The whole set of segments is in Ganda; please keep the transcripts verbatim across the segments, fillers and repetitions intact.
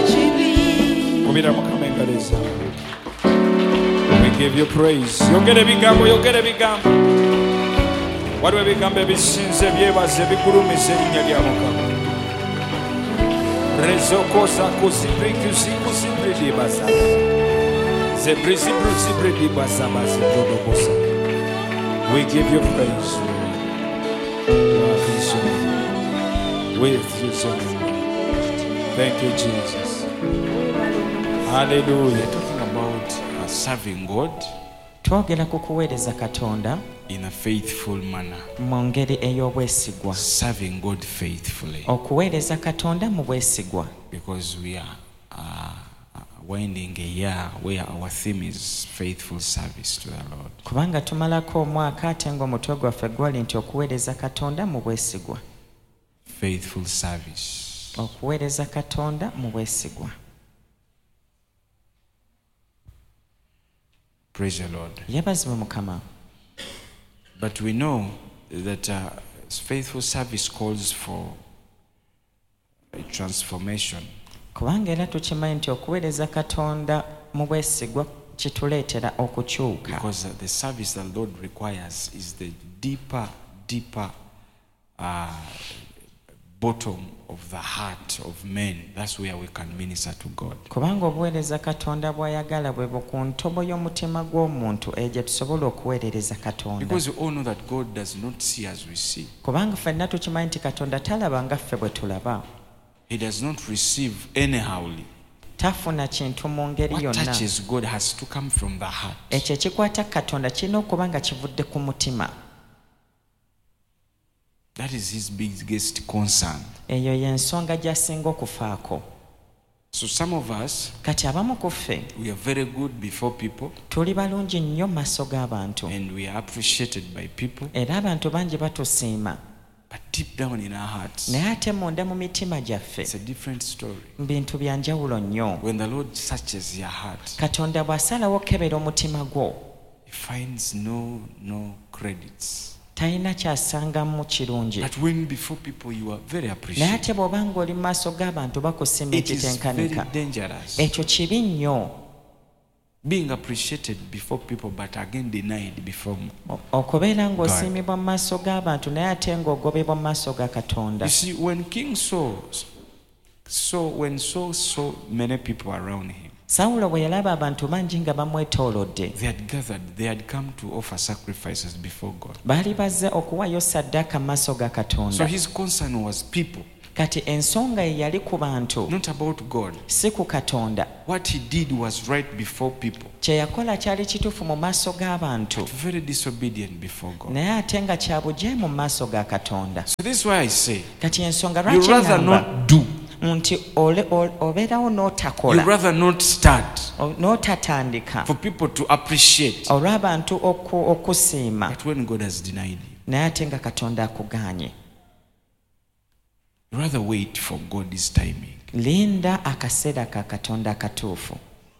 Kubira mukama engalo zaabwe. We give you praise. Yogera ebigambo, yogera ebigambo. Waliwo ebigambo ebisinze byebaza ebigulumiza erinnya lya Mukama. Rezokosa kuzibrikuzibrikuzibridibaza. Zebrizibrizibridibazabazidodobosa. We give you praise. With you, thank you, Jesus. Hallelujah. We're talking about uh, serving God twogera ku kuweereza Katonda in a faithful manner. mu ngeri ey'obwesigwa. Serving God faithfully. Okuweereza Katonda mu bwesigwa. Because we are uh, winding a year where our theme is faithful service to the Lord. Kubanga tumalako omwaka ate ng'omutwe gwaffe gwali nti okuweereza Katonda mu bwesigwa. Faithful service. Okuweereza Katonda mu bwesigwa. Praise the Lord. Yebazibwe Mukama. But we know that uh, faithful service calls for a transformation. Kubanga era tukimanyi nti okuweereza Katonda mu bwesigwa kituleetera okukyuka. Because uh, the service that the Lord requires is the deeper, deeper uh, bottom of the heart of men. That's where we can minister to God. Kubanga obuweereza Katonda bw'ayagala bwe ku ntobo y'omutima gw'omuntu egye tusobola okuweerereza Katonda. Because we all know that God does not see as we see. Kubanga ffenna tukimanyi nti Katonda talaba nga ffe bwe tulaba. He does not receive anyhowly. Tafuna kintu mu ngeri What yonna. touches God has to come from the heart. Ekyo ekikwata Katonda kirina okuba nga kivudde ku mutima. That is his biggest concern. Eyo y'ensonga gy'asinga okufaako. So some of us, Kati abamu ku ffe we are very good before people tuli balungi nnyo mu maaso g'abantu and we are appreciated by people. era abantu bangi batusiima, But deep down in our hearts, naye ate munda mu mitima gyaffe it's a different story. bintu bya njawulo nnyo. When the Lord searches your heart, Katonda bw'asalawo okukebera omutima gwo he finds no no credits. talina kyasangamu kirungi. But when before people you are very Naye appreciated, ate bw'oba ng'oli mu maaso g'abantu bakusiima it is very ekitenkanika, dangerous. ekyo kibi nnyo. Being appreciated before people but again denied before. O- okubeera ng'osiimibwa mu maaso g'abantu naye ate ng'ogobebwa mu maaso ga Katonda. You see, when King Saul saw when Saul saw many people around him, Sawulo bwe yalaba abantu bangi nga bamwetoolodde, they had gathered, they had come to offer sacrifices before God. baali bazze okuwaayo ssaddaaka mu maaso ga So Katonda. his concern was people, Kati ensonga ye yali ku bantu, not about God. si ku Katonda. What he did was right before people, Kye yakola kyali kituufu mu maaso g'abantu, very disobedient before God. naye ate nga kya bujeemu mu maaso ga Katonda. So this is why I say, Kati ensonga you lwaki rather ŋŋamba not do, nti ole- ole- obeerawo you n'otakola, rather not start o- n'otatandika for people to appreciate. olw'abantu oku- okusiima, But when God has denied you, naye ate nga Katonda akugaanye. you rather wait for God's timing. Linda akaseera ka Katonda akatuufu,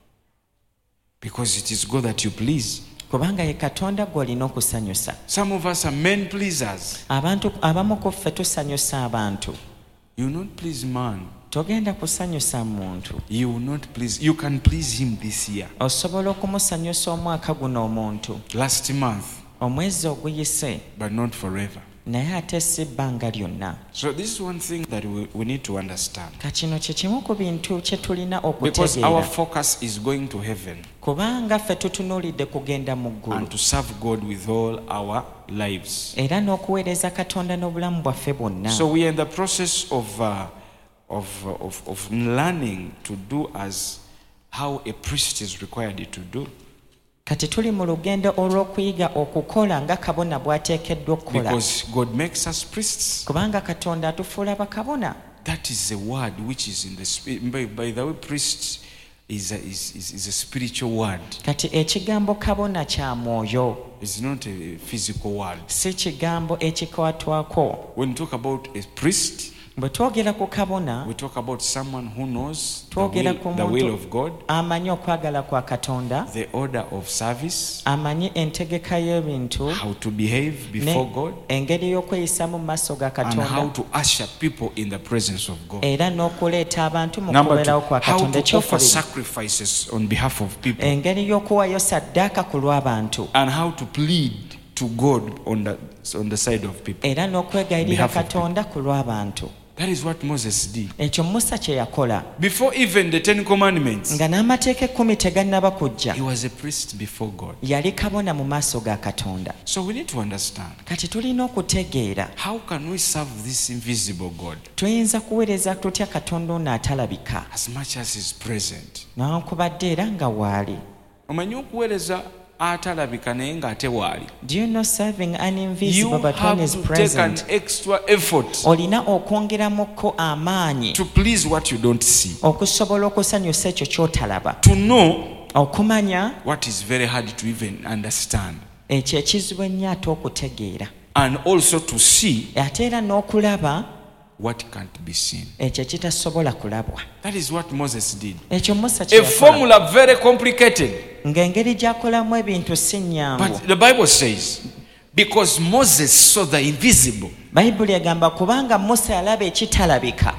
Because it is God that you please. kubanga ye Katonda gw'olina okusanyusa. Some of us are men pleasers. Abantu abamu ku ffe tusanyusa abantu. You will not please man. Togenda kusanyusa muntu. You will not please. You can please him this year. Osobola okumusanyusa omwaka guno omuntu, Last month, omwezi oguyise, but not forever. naye ate si bbanga lyonna. So this is one thing that we, we need to understand. Kakino kye kimu ku bintu kye tulina Because our okutegeera, focus is going to heaven kubanga ffe tutunuulidde kugenda mu ggulu and to serve God with all our lives. era n'okuweereza Katonda n'obulamu bwaffe bwonna. So we are in the process of, uh, of, uh, of, of learning to do as how a priest is required to do. Kati tuli mu lugendo olw'okuyiga okukola nga kabona bw'ateekeddwa okukola, Because God makes us priests. kubanga Katonda atufuula bakabona. That is a word which is in the spirit. By, by the way, priest is a, is, is, is a spiritual word. Kati ekigambo kabona kya mwoyo, It's not a physical word. si kigambo ekikwatwako. When you talk about a priest, bwe twogera ku kabona we talk about someone who knows the twogera will, ku the will muntu of God, amanyi okwagala kwa Katonda, the order of service, amanyi entegeka y'ebintu, how to behave before ne God, engeri y'okweyisamu mu maaso ga and how Katonda, to usher people in the presence of God. era n'okuleeta abantu mu Number two, kubeerawo kwa how Katonda. to offer Ekyokubiri, sacrifices on behalf of people, engeri y'okuwaayo saddaaka ku lw'abantu, and how to plead to God on the, on the side of people. era n'okwegayirira Behalf of Katonda ku lw'abantu. That is what Moses did. Ekyo Musa kye yakola. Before even the Ten Commandments, Nga n'amateeka ekkumi tegannaba kujja, he was a priest before God. yali kabona mu maaso ga Katonda. So we need to understand, Kati tulina okutegeera how can we serve this invisible God tuyinza kuweereza tutya Katonda ono atalabika as much as he's present? newankubadde era nga waali. Omanyi okuweereza atalabika naye ng'ate waali. Do you know serving an You invisible but when have is to take an present? extra effort Olina okwongeramukko amaanyi to please what you don't see, okusobola okusanyusa ekyo ky'otalaba, to know okumanya what is very hard to even understand, ekyo ekizibu ennyo ate okutegeera, and also to see ate era n'okulaba what can't be seen. ekyo ekitasobola kulabwa. That is what Moses did. Ekyo Musa kye A yakola, formula very complicated, ng'engeri gy'akolamu ebintu si nnyangu. but the Bible says, because Moses saw the invisible. Bayibuli egamba kubanga Musa yalaba ekitalabika.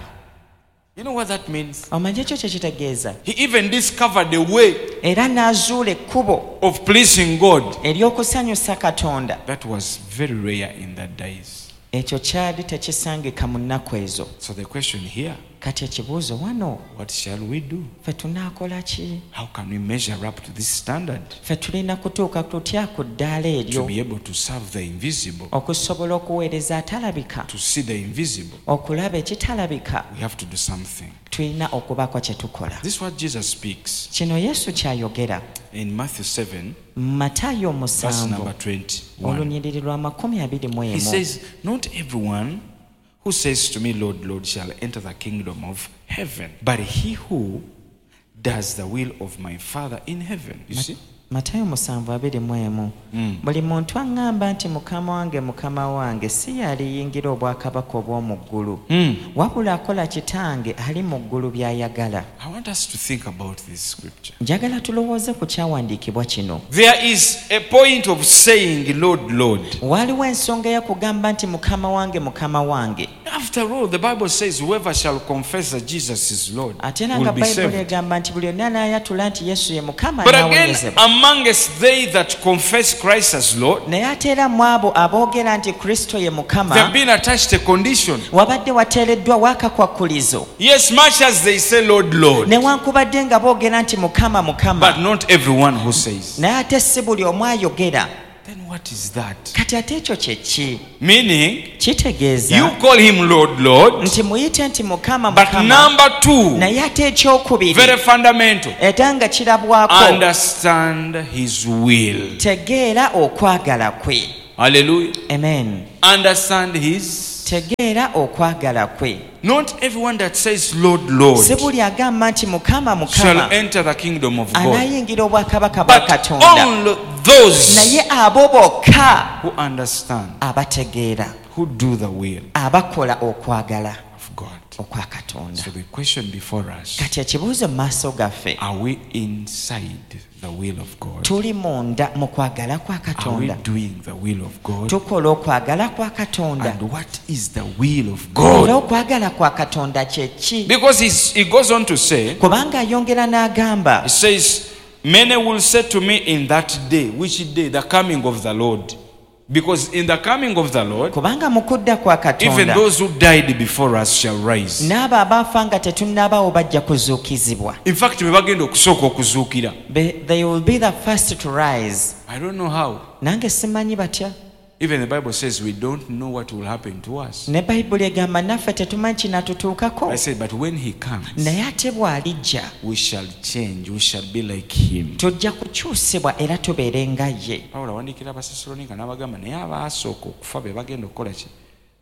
You know what that means? Omanyi ekyo kye kitegeeza? He even discovered a way Era n'azuula ekkubo of pleasing God ery'okusanyusa Katonda. that was very rare in that days. Ekyo kyali tekisangika mu nnaku ezo. So the question here, Kati ekibuuzo wano, what shall we do? ffe tunaakola ki? How can we measure up to this standard Ffe tulina kutuuka tutya ku ddaala to eryo be able to serve the invisible, okusobola okuweereza atalabika, to see the invisible? okulaba ekitalabika? We have to do something. Tulina okubaako kye tukola. This is what Jesus speaks Kino Yesu ky'ayogera in Matthew seven, Matayo verse musanvu number twenty-one. olunyiriri lwa makumi abiri mu He emu. says, not everyone who says to me, Lord, Lord, shall enter the kingdom of heaven, but he who does the will of my Father in heaven. You see? Matayo musanvu abiri mu emu. Mm. Buli muntu aŋŋamba nti mukama wange mukama wange si yaliyingira obwakabaka obw'omu ggulu, Mm. wabula akola kitange ali mu ggulu by'ayagala. I want us to think about this scripture. Njagala tulowooze ku kyawandiikibwa kino. There is a point of saying, Lord, Lord. Waliwo ensonga ey'okugamba nti mukama wange mukama wange. After all, the Bible says, whoever shall confess that Jesus is Lord Ate era will nga be bayibuli saved. egamba nti buli yonna anaayatula nti Yesu ye mukama But again, anaawonyezebwa. amongst they that confess Christ as Lord, Naye ate era mu abo aboogera nti Kristo ye they have mukama been attached a condition. wabadde wateereddwawo akakwakkulizo. Yes, much as they say, Lord, Lord, Newankubadde nga boogera nti mukama but mukama, not everyone who says. naye ate si buli omu ayogera. Then what is that? Kati ate ekyo kye ki? Meaning, Kitegeeza you call him Lord, Lord, nti muyite nti mukama but mukama, number two, naye ate ekyokubiri very fundamental, era nga kirabwako, understand his will. tegeera okwagala kwe. Hallelujah. Amen. Understand his. Tegeera okwagala kwe. Not everyone that says, Lord, Lord, Si buli agamba nti mukama shall mukama enter the kingdom of God, anaayingira obwakabaka bwa but Katonda, only those naye abo bokka who understand, abategeera, who do the will abakola okwagala of God. okwa Katonda. So the question before us, Kati ekibuuzo mu maaso gaffe, are we inside the will of God? tuli munda mu kwagala kwa Are we Katonda? doing the will of God? Tukola okwagala kwa Katonda? And what is the will of Era God? okwagala kwa Katonda kye ki? Because he's, he goes on to say, Kubanga ayongera n'agamba, he says, many will say to me in that day, which day? The coming of the Lord. Because in the coming of the Lord, kubanga mu kudda kwa even Katonda those who died before us shall rise. n'abo abaafa nga tetunnabaawo bajja kuzuukizibwa. In fact, we bagenda okusooka okuzuukira. Be- They will be the first to rise. I don't know how. Nange simanyi batya. Even the Bible says we don't know what will happen to us. Ne Bayibuli egamba naffe tetumanyi kinatutuukako. I said, but when he comes, Naye ate bw'alijja we shall change. We shall be like him. tujja kukyusibwa era tubeere nga ye. Pawulo awandiikira Abasessaloniika n'abagamba naye abaasooka okufa be bagenda okukola ki?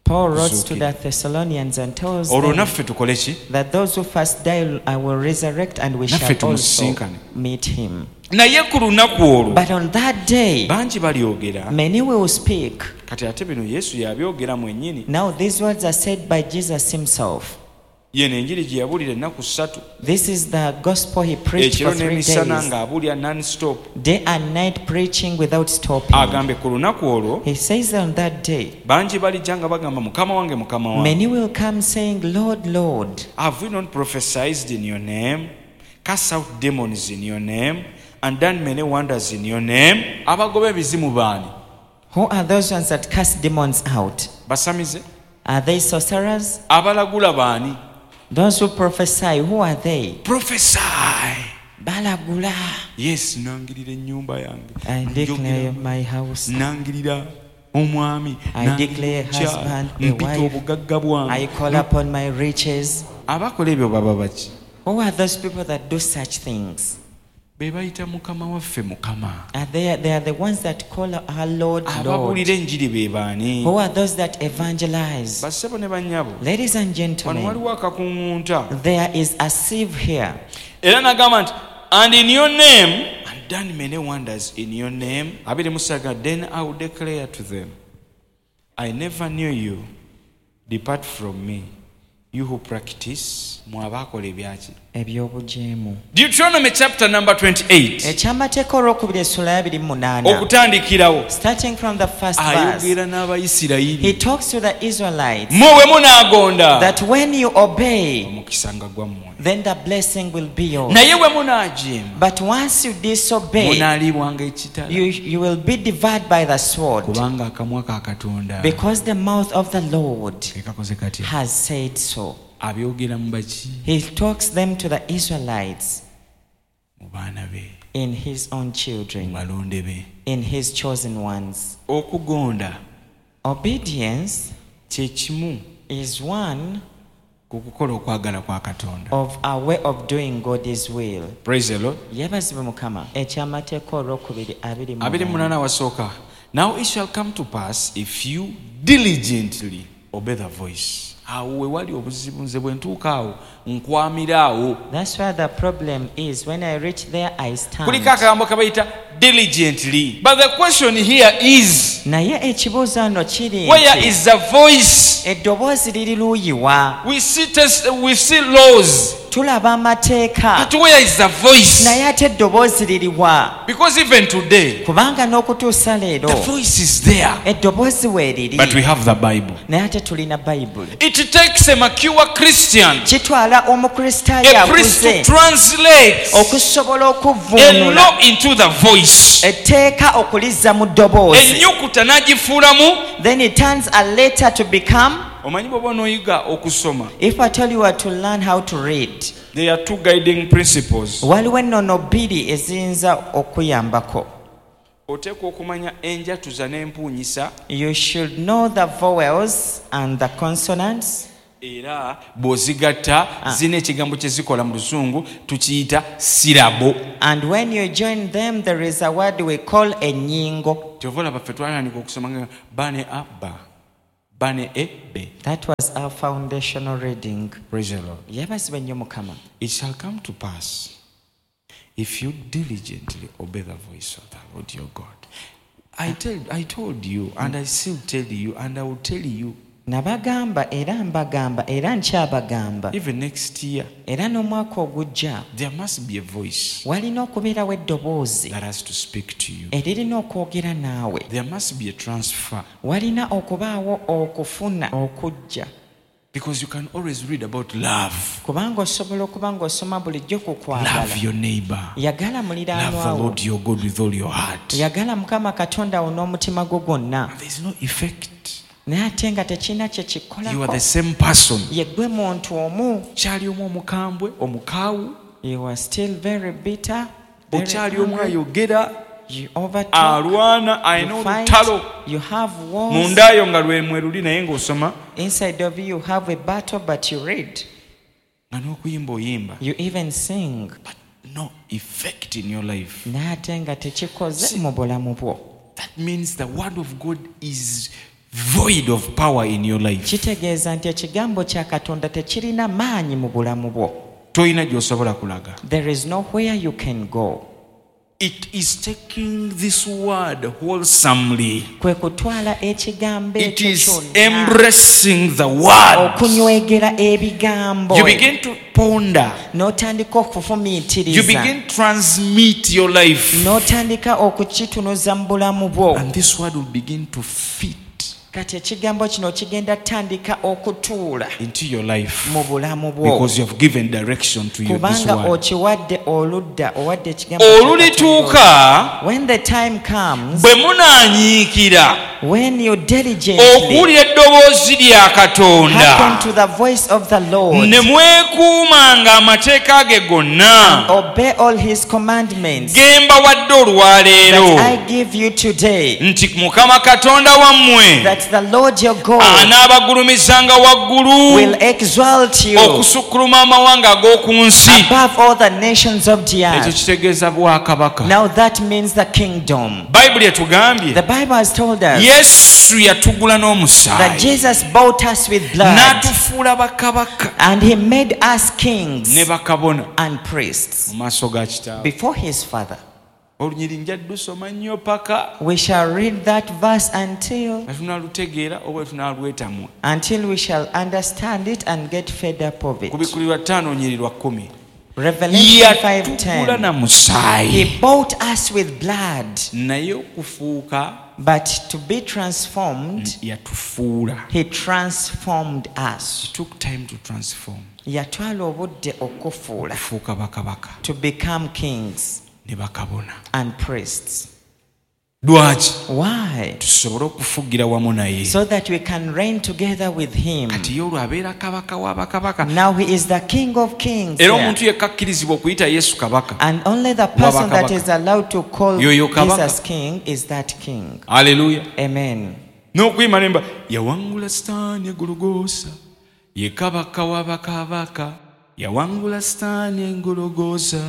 Paul wrote to Kuzuukira. the Thessalonians and tells olwo them naffe tukole ki? that those who first die I will resurrect and we Naffe shall also tumusinkane. meet him. naye ku lunaku olwo But on that day, bangi balyogera. many will speak. Kati ate bino Yesu yabyogera mwennyini. Now these words are said by Jesus himself. Yeno enjiri gye yabuulira ennaku ssatu. This is the gospel he preached Ekiro for three n'emisana days, ng'abuulira non-stop. day and night preaching without stopping. Agambe ku lunaku olwo He says on that day, bangi balijja nga bagamba mukama wange mukama wange. many will come saying, Lord, Lord, Have we not prophesied in your name, cast out demons in your name, and done many wonders in your name? Abagoba ebizimu baani? who are those ones that cast demons out? Basamize? Are they sorcerers? Abalagula baani? Those who prophesy, who are they? Prophesy. Balagula. Yes, nangirira ennyumba yange. I declare Njogera- my house. nangirira omwami. I nangirira declare omukyala, husband, a mpita wife. obugagga bwange. I call upon my riches. Abakola ebyo baba baki? Who are those people that do such things? Be bayita mukama waffe mukama. Are they, they are the ones that call our Lord, Lord. Ababuulira enjiri be baani? Who are those that evangelize? Bassebo ne bannyabo. Ladies and Wano gentlemen, waliwo akakuŋŋunta. there is a sieve here. Era nagamba nti, and in your name, and done many wonders in your name. Abiri musaga, then I will declare to them, I never knew you. Depart from me, you who practice. Mwabakola ebyaki? Ebyobujeemu. Deuteronomy chapter number twenty-eight. Ekyamateeka olwokubiri essula ya abiri mu munaana. Okutandikirawo. Starting from the first verse, Ayogera he n'Abayisirayiri. talks to the Israelites Mmwe bwe munaagonda. that when you obey, Omukisa nga gwammwe. then the blessing will be yours. Naye bwe munaajeema. But once you disobey, Munaalibwanga ekitala. you, you will be devoured by the sword, Kubanga akamwa ka Katonda because the mouth of the Lord ke kakoze katya? has said so. Abyogera mu baki? He talks them to the Israelites Mu baana be, in his own mu children, balonde be. in his chosen ones. Okugonda Obedience kye kimu is one ku kukola okwagala kwa Katonda. of a way of doing God's will. Praise the Lord. Yeebazibwe Mukama. Ekyamateeka olwokubiri abiri mu abiri mu munaana. munaana wasooka. Now it shall come to pass if you diligently obey the voice. Awo we wali obuzibu nze bwe ntuuka awo nkwamira awo. That's where the problem is. When I reach there, I stand. Kuliko akagambo kabayita diligently. But the question here is, Naye ekibuuzo ano kiri where nti, is the voice? eddoboozi liri luuyi wa? We see test, we see laws, Tulaba amateeka. but where is the voice? Naye ate eddoboozi liri wa? Because even today, Kubanga n'okutuusa leero, the voice is there, eddoboozi weeriri. but we have the Bible. Naye ate tulina Bayibuli. It takes a mature Christian, Kitwala omukristaayo a priest to akuze translate okusobola a okuvvuunula law into the voice. etteeka okulizza mu ddoboozi. Ennyukuta n'agifuulamu. Then it turns a letter to become. Omanyi bw'oba onooyiga okusoma, If I tell you are to learn how to read, there are two guiding principles. waliwo ennono bbiri eziyinza okuyambako. Oteekwa okumanya enjatuza n'empuunyisa, You should know the vowels and the consonants. era bw'ozigatta zina ekigambo kye zikola mu Luzungu tukiyita sirabo. And when you join them, there is a word we call ennyingo. Kyova olaba ffe twatandika okusoma nga bane a ba, bane e be. That was our foundational reading. Praise the Lord. Yeebazibwe nnyo Mukama. It shall come to pass if you diligently obey the voice of the Lord your God. I tell, I told you, and I still tell you, and I will tell you, Nabagamba era mbagamba era nkyabagamba even next year, era n'omwaka ogujja there must be a voice walina okubeerawo eddoboozi that has to speak to you. eririna okwogera naawe. There must be a transfer, Walina okubaawo okufuna okujja, because you can always read about love. kubanga osobola okuba ng'osoma bulijjo ku kwagala. Love your neighbor. Yagala Love the muliraanwa wo. Lord your God with all your heart. Yagala Mukama Katonda wo n'omutima gwo gwonna. There is no effect. Naye ate nga tekirina kye You are kikolako. the same person. Ye ggwe muntu omu. Kyali omu omukambwe, omukaawu, You are still very bitter. Very okyali omu angry. ayogera, You overtalk. alwana, alina You fight. olutalo. You have wars. Mundaayo nga lwemwe luli naye ng'osoma, Inside of you, you have a battle, but you read. nga n'okuyimba oyimba. You even sing. But no effect in your life. Naye ate nga tekikoze mu bulamu bwo. That means the word of God is void of power in your life. Kitegeeza nti ekigambo kya Katonda tekirina maanyi mu bulamu bwo. Toyina gy'osobola kulaga. There is nowhere you can go. It is taking this word wholesomely. Kwe kutwala ekigambo It ekyo is kyonna. embracing the word. Okunywegera ebigambo. You begin to ponder. N'otandika okufumiitiriza. You begin to transmit your life. N'otandika okukitunuza mu bulamu bwo. And this word will begin to fit Kati ekigambo kino kigenda tandika okutuula into your life. mu bulamu bwo. Because you have given direction to your this Kubanga word. okiwadde oludda owadde ekigambo kya Olulituuka Katonda. When the time comes, bwe munaanyiikira when you diligently okuwulira eddoboozi lya hearken Katonda to the voice of the Lord ne mwekuumanga amateeka ge gonna obey all his commandments ge mbawadde olwaleero that I give you today, nti Mukama Katonda wammwe that the Lord your God anaabagulumizanga waggulu will exalt you okusukkuluma amawanga ag'oku nsi. above all the nations of the Ekyo earth. kitegeeza bwakabaka. Now that means the kingdom. Bayibuli etugambye The Bible has told us Yesu yatugula that n'omusaayi Jesus bought us with blood n'atufuula bakabaka and he made us kings ne bakabona and priests mu maaso ga Kitaawe. before his Father. Olunyiri nja lusoma nnyo paka We shall read that verse until nga tunaalutegeera oba tunaalwetamwa. until we shall understand it and get fed up of it. Kubikulirwa ttaano nyiri lwa kkumi. Revelation five Yatugula ten. na musaayi He bought us with blood, naye okufuuka but to be transformed, yatufuula. he transformed us. It took time to transform. Yatwala obudde okufuula Okufuuka bakabaka to become kings ne bakabona. and priests. Lwaki? Why? Tusobole okufugira wamu naye. So that we can reign together with him. Kati ye olwo abeera kabaka wa bakabaka. Now he is the King of Kings. Era here. omuntu yekka akkirizibwa okuyita Yesu kabaka. And only the person that Kabaka. is allowed to call Yoyo kabaka. Jesus King is that King. Haleluya. Amen. N'okuyima nemba yawangula Sitaani e Gologoosa, ye kabaka wa bakabaka. Yawangula Sitaani e Gologoosa,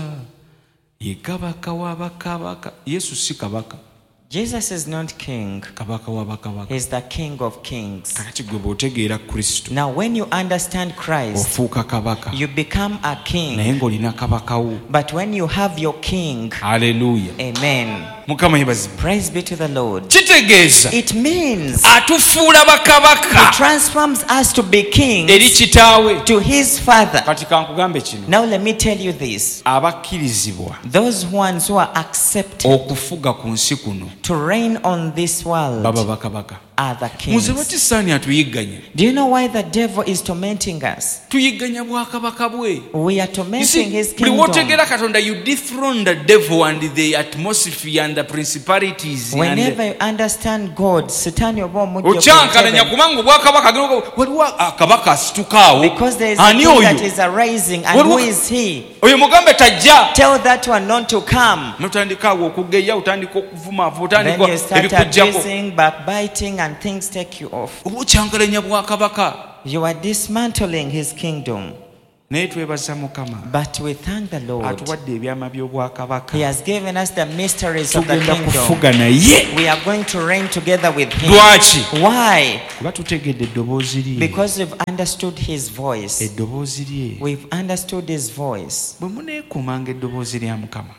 ye kabaka wa bakabaka. Yesu si kabaka. Jesus is not king. Kabaka wa bakabaka. He's the King of Kings. Kakati gwe bw'otegeera Kristo Now when you understand Christ, ofuuka kabaka you become a naye king. ng'olina kabaka wo. But when you have your king, Haleluya. amen. Mukama yebazibwe. Praise be to the Lord. Kitegeeza It means atufuula he bakabaka transforms us to be eri kings kitaawe. to his Father. Kati kankugambe kino, Now let me tell you this. abakkirizibwa Those ones who are accepted okufuga ku nsi kuno to reign on this world baba bakabaka. are the Muze kings. bati Sitaani atuyigganya. Do you know why the devil is tormenting us? Tuyigganya bwakabaka bwe. We are You tormenting see, his buli kingdom. w'otegeera Katonda, you dethrone the devil and the atmosphere and the principalities. Whenever and you understand God, Satan oba omujja okyankalanya ku kubanga obwakabaka gino waliwo akabaka asituka because there is a ani king that oyo is arising, and Waliwo- who is he? oyo mugambe tajja. Tell that one not to come. notandika awo okugeya, otandika okuvuma, Then otandika you start ebikujjako. abusing, backbiting, and things take you off. oba okyankalanya bwakabaka. You are dismantling his kingdom. Naye twebaza Mukama But we thank the Lord. atuwadde ebyama by'obwakabaka. He has given us the mysteries of the tugenda kingdom. kufuga naye. We are going to reign together with him. Lwaki? Why? kuba tutegedde eddoboozi lye. Because we've understood his voice. eddoboozi lye. We've understood his voice. bwe muneekuumanga eddoboozi lya Mukama,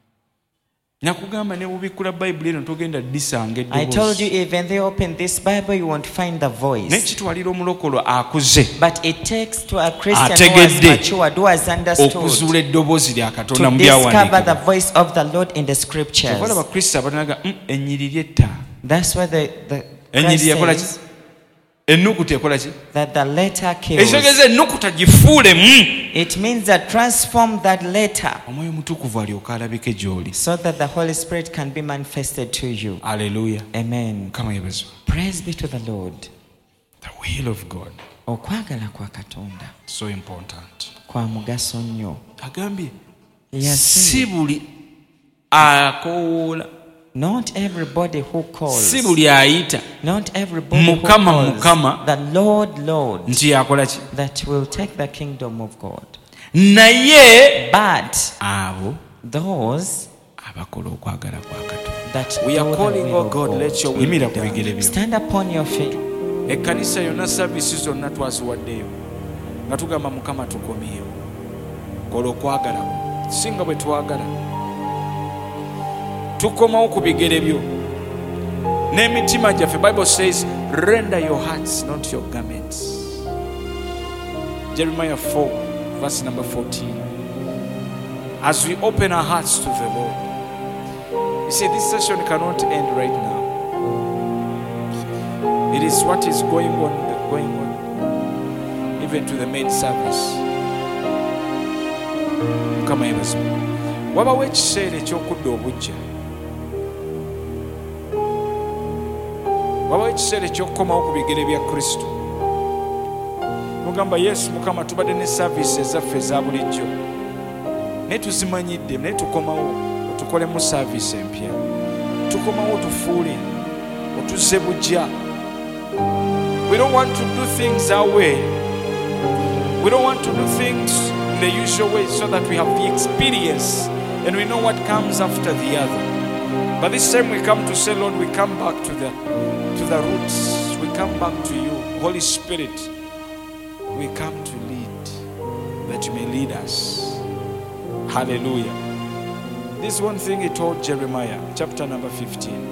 nakugamba ne bubikkula bayibuli eno togenda disanga I told you, eddoboozi. even though you open this Bible, you won't find the voice. nekitwalira omulokolo akuze But it takes to a Christian who has Ategedde. matured, who has understood, okuzuula eddoboozi lya Katonda to mu discover the byawandiikibwa. voice of the Lord in the scriptures. Okola abakristo abatanaga "Mm, ennyiriri etta." That's why the, the ennyiriri Christ ekola ki? says ennukuta ekola ki? that the letter kills. ekitegeeza ennukuta gifuulemu. It means that transform that letter omwoyo mutukuvu alyoka alabike gy'oli. so that the Holy Spirit can be manifested to you. Aleluya. Amen. Mukama yebazibwe. Praise be to the Lord. The will of God, Okwagala kwa Katonda so important. kwa mugaso nnyo. agambye Yes, si buli akoowoola, not everybody who calls, si buli ayita not everybody who Mukama, calls Mukama. the Lord, Lord, nti yakola ki, that will take the kingdom of God. naye But abo those abakola okwagala kwa Katonda. that We are do the calling, will oh of God, God. let your will be Yimira ku bigere done. byo. Stand upon your feet. Ekkanisa yonna saavisi zonna twaziwaddeyo nga tugamba Mukama tukomyewo. Kola okwagala kwo. Singa bwe twagala. Tukomawo ku bigere byo. N'emitima gyaffe, Bible says, render your hearts, not your garments. Jeremiah four, verse number fourteen. As we open our hearts to the Lord. You see, this session cannot end right now. It is what is going on, going on, even to the main service. Come on, wabawo ekiseera eky'okudda obujja. Wabawo ekiseera eky'okukomawo ku bigere bya Kristo. Mugamba Yesu Mukama, tubadde ne service ezaffe eza bulijjo. Naye tuzimanyidde, naye tukomawo otukolemu service empya. Tukomawo otufuule, otuzze bujja. We don't want to do things our way. We don't want to do things in the usual way so that we have the experience and we know what comes after the other. But this time we come to say, Lord, we come back to the to the roots. We come back to you. Holy Spirit, we come to lead, that you may lead us. Hallelujah. This one thing he told Jeremiah, chapter number fifteen.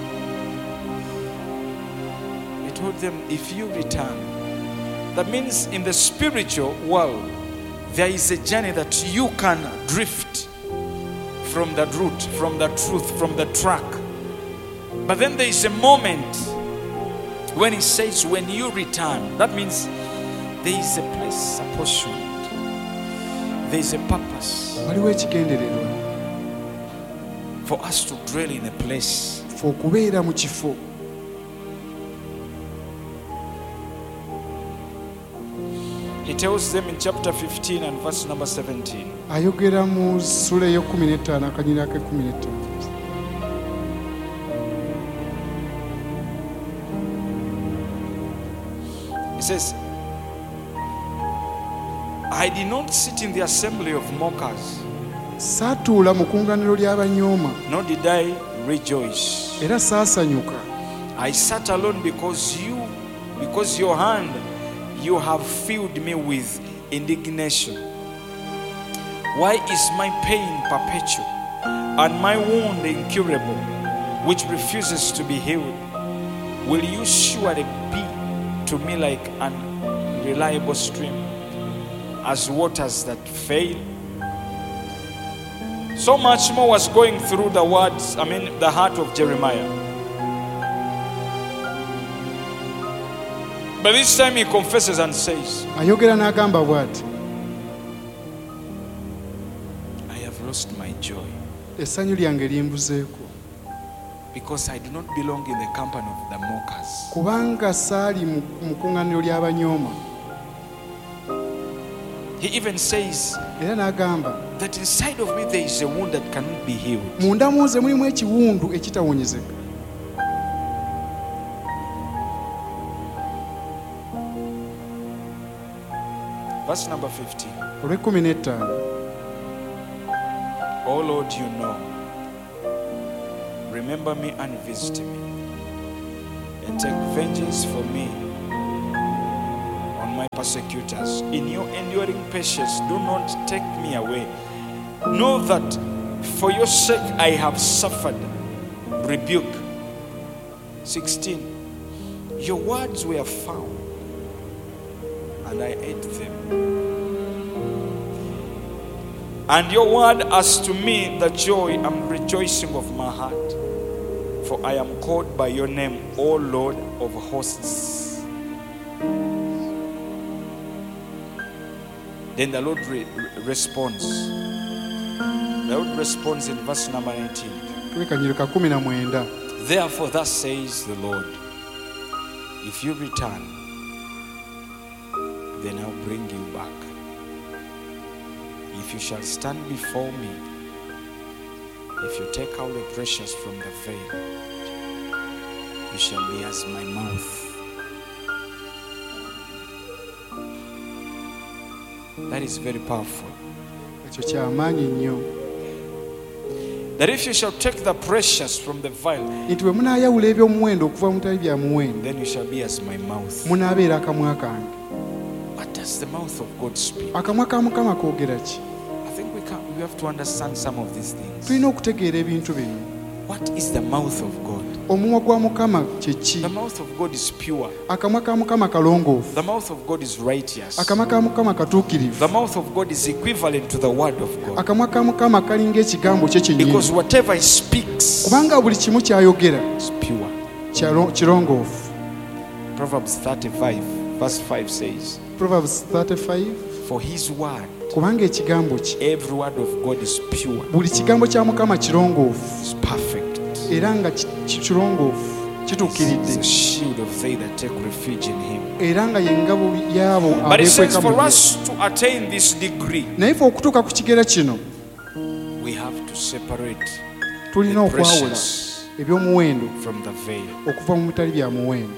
He told them, if you return, that means in the spiritual world, there is a journey that you can drift from that route, from the truth, from the track. But then there is a moment when he says, when you return, that means there is a place apportioned. There is a purpose waliwo ekigendererwa for us to dwell in a place. fe okubeera mu kifo. He tells them in chapter fifteen and verse number seventeen. Ayogera mu ssula ey'ekumi n'ettaano akanyiri ak'ekumi n'ettaano. He says, I did not sit in the assembly of mockers, Saatuula mu kuŋŋaaniro ly'abanyooma nor did I rejoice. era saasanyuka. I sat alone because you, because your hand, you have filled me with indignation. Why is my pain perpetual and my wound incurable, which refuses to be healed? Will you surely be to me like an unreliable stream, as waters that fail? So much more was going through the words, I mean, the heart of Jeremiah. But this time he confesses and says, Ayogera n'agamba bw'ati, I have lost my joy essanyu lyange limbuzeeko because I do not belong in the company of the mockers. kubanga saali mu mu kuŋŋaaniro ly'abanyooma. He even says Era n'agamba that inside of me there is a wound that cannot be healed. munda mu nze mulimu ekiwundu ekitawonyezeka. Verse number fifteen. olw'ekkumi n'ettaano. Oh Lord, you know. Remember me and visit me, and take vengeance for me on my persecutors. In your enduring patience, do not take me away. Know that for your sake I have suffered rebuke. sixteen. Your words were found, and I ate them. And your word as to me the joy and rejoicing of my heart. For I am called by your name, O Lord of hosts. Then the Lord re- re- responds. The Lord responds in verse number nineteen. Kanyiri ka kumi na mwenda. Therefore, thus says the Lord, if you return, then I'll bring you back. If you shall stand before me, if you take out the precious from the veil, you shall be as my mouth. That is very powerful. Ekyo kyamaanyi nnyo. that if you shall take the precious from the vile, nti bwe munaayawula eby'omuwendo okuva mu bitali bya muwendo then you shall be as my mouth. munaabeera akamwa kange. What does the mouth of God speak? Akamwa ka Mukama koogera ki? I think we can we have to understand some of these things. Tulina okutegeera ebintu bino. What is the mouth of God? Omumwa gwa Mukama kye ki? The mouth of God is pure. Akamwa ka Mukama kalongoofu. The mouth of God is righteous. Akamwa ka Mukama katuukirivu. The mouth of God is equivalent to the word of God. Akamwa ka Mukama kalinga ekigambo kye kyennyini. Because whatever he speaks Kubanga buli kimu ky'ayogera is pure. kyalo- kirongoofu. Proverbs thirty-five verse five says, Proverbs thirty-five. for his word, Kubanga ekigambo kye, every word of God is pure, buli kigambo kya Mukama kirongoofu is perfect. era nga ki- ki- kirongoofu It's kituukiridde a shield of they that take refuge in him. era nga ye ngabo y'abo But it says abeekweka mu for ye. us to attain this degree, Naye fe okutuuka ku kigera kino we have to separate tulina the okwawula precious eby'omuwendo from the veil. okuva mu bitali bya muwendo.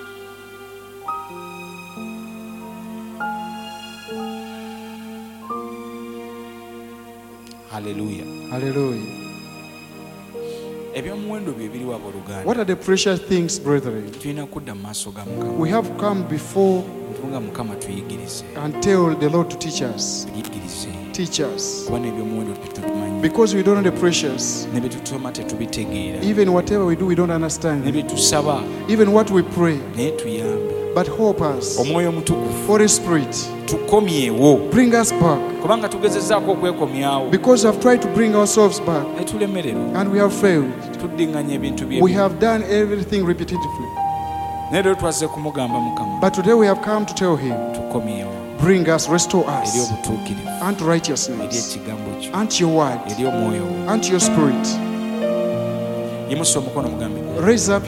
Hallelujah. Haleluya. Ebyomuwendo bye biri wa booluganda. What are the precious things, brethren? Tulina kudda mu maaso ga Mukama. We have come before Nga Mukama tuyigirize. and tell the Lord to teach us. Tuyigirize. Teach us. Kuba n'ebyomuwendo tetubimanyi. Because we don't know the precious. Ne bye tusoma tetubitegeera. Even whatever we do, we don't Ne understand. bye tusaba Even what we pray. naye tuyambe. But help us. Omwoyo Omutukuvu Holy Spirit, tukomyewo. bring us back. Kubanga tugezezzaako okwekomyawo Because we have tried to bring ourselves back ne tulemererwa. and we have failed. Tuddiŋŋanya ebintu bye. We have done everything repetitively. Naye leero twazze kumugamba Mukama But today we have come to tell him, tukomyewo bring us, restore eri us obutuukirivu, unto eri righteousness, ekigambo kyo, unto your word, eri omwoyo wo. unto your spirit. Yimusa omukono mugambe. Raise up